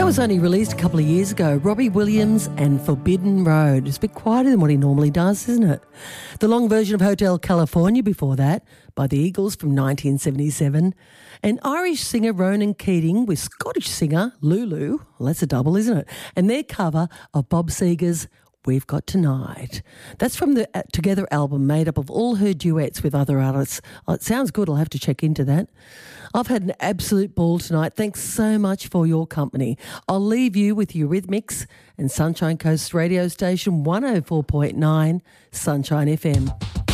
was only released a couple of years ago. Robbie Williams and Forbidden Road. It's a bit quieter than what he normally does, isn't it? The long version of Hotel California before that by the Eagles from 1977. And Irish singer Ronan Keating with Scottish singer Lulu. Well, that's a double, isn't it? And their cover of Bob Seger's We've Got Tonight. That's from the Together album made up of all her duets with other artists. Oh, it sounds good. I'll have to check into that. I've had an absolute ball tonight. Thanks so much for your company. I'll leave you with Eurythmics and Sunshine Coast radio station 104.9 Sunshine FM.